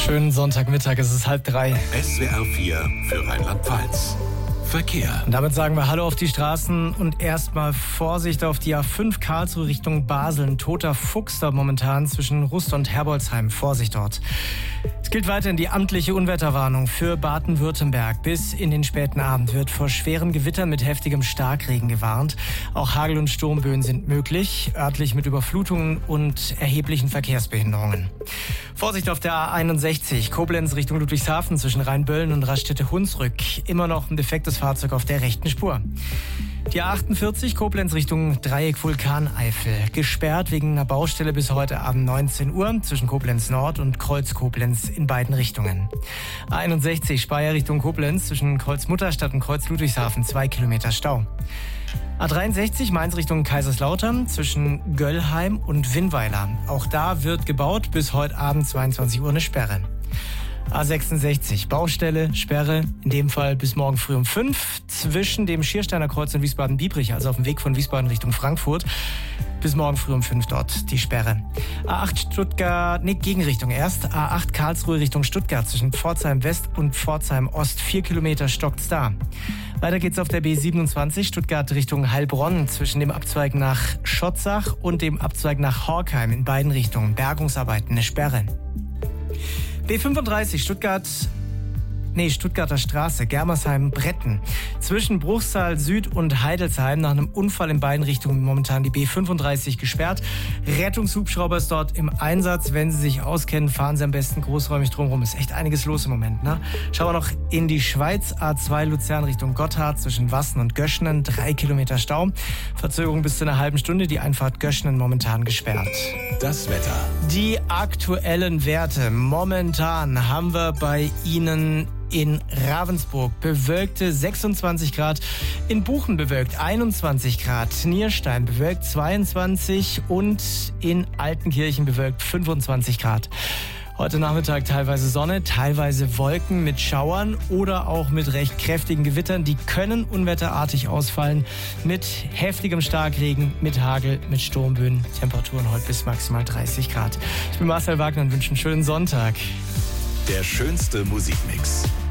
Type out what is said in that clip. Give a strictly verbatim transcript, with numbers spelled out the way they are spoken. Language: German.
Schönen Sonntagmittag, es ist halb drei. S W R vier für Rheinland-Pfalz. Verkehr. Und damit sagen wir Hallo auf die Straßen und erstmal Vorsicht auf die A fünf Karlsruhe Richtung Basel. Ein toter Fuchs da momentan zwischen Rust und Herbolzheim. Vorsicht dort. Es gilt weiterhin die amtliche Unwetterwarnung für Baden-Württemberg. Bis in den späten Abend wird vor schweren Gewittern mit heftigem Starkregen gewarnt. Auch Hagel- und Sturmböen sind möglich, örtlich mit Überflutungen und erheblichen Verkehrsbehinderungen. Vorsicht auf der A einundsechzig, Koblenz Richtung Ludwigshafen zwischen Rheinböllen und Raststätte-Hunsrück. Immer noch ein defektes Fahrzeug auf der rechten Spur. Die A achtundvierzig, Koblenz Richtung Dreieck Vulkaneifel. Gesperrt wegen einer Baustelle bis heute Abend neunzehn Uhr zwischen Koblenz Nord und Kreuz Koblenz in beiden Richtungen. A einundsechzig, Speyer Richtung Koblenz zwischen Kreuz Mutterstadt und Kreuz Ludwigshafen. Zwei Kilometer Stau. A dreiundsechzig, Mainz Richtung Kaiserslautern zwischen Göllheim und Winnweiler. Auch da wird gebaut, bis heute Abend zweiundzwanzig Uhr eine Sperre. A sechsundsechzig, Baustelle, Sperre, in dem Fall bis morgen früh um fünf, zwischen dem Schiersteiner Kreuz und Wiesbaden-Biebrich, also auf dem Weg von Wiesbaden Richtung Frankfurt. Bis morgen früh um fünf dort die Sperre. A acht Stuttgart, nee, Gegenrichtung erst. A acht Karlsruhe Richtung Stuttgart zwischen Pforzheim West und Pforzheim Ost. Vier Kilometer stockt's da. Weiter geht's auf der B siebenundzwanzig, Stuttgart Richtung Heilbronn zwischen dem Abzweig nach Schotzach und dem Abzweig nach Horkheim in beiden Richtungen. Bergungsarbeiten, eine Sperre. B fünfunddreißig, Stuttgart, nee, Stuttgarter Straße, Germersheim-Bretten. Zwischen Bruchsal Süd und Heidelsheim nach einem Unfall in beiden Richtungen momentan die B fünfunddreißig gesperrt. Rettungshubschrauber ist dort im Einsatz. Wenn Sie sich auskennen, fahren Sie am besten großräumig drumherum. Ist echt einiges los im Moment, ne? Schauen wir noch in die Schweiz. A zwei Luzern Richtung Gotthard zwischen Wassen und Göschenen. Drei Kilometer Stau. Verzögerung bis zu einer halben Stunde. Die Einfahrt Göschenen momentan gesperrt. Das Wetter. Die aktuellen Werte. Momentan haben wir bei Ihnen in Ravensburg bewölkte sechsundzwanzig Grad, in Buchen bewölkt einundzwanzig Grad, Nierstein bewölkt zweiundzwanzig und in Altenkirchen bewölkt fünfundzwanzig Grad. Heute Nachmittag teilweise Sonne, teilweise Wolken mit Schauern oder auch mit recht kräftigen Gewittern. Die können unwetterartig ausfallen mit heftigem Starkregen, mit Hagel, mit Sturmböen. Temperaturen heute bis maximal dreißig Grad. Ich bin Marcel Wagner und wünsche einen schönen Sonntag. Der schönste Musikmix.